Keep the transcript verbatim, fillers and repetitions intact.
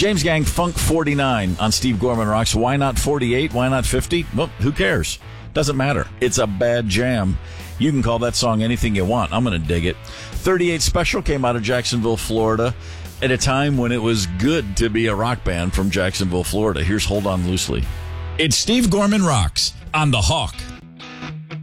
James Gang, Funk forty-nine on Steve Gorman Rocks. Why not forty-eight? Why not fifty? Well, who cares? Doesn't matter. It's a bad jam. You can call that song anything you want. I'm going to dig it. thirty-eight Special came out of Jacksonville, Florida, at a time when it was good to be a rock band from Jacksonville, Florida. Here's Hold On Loosely. It's Steve Gorman Rocks on The Hawk.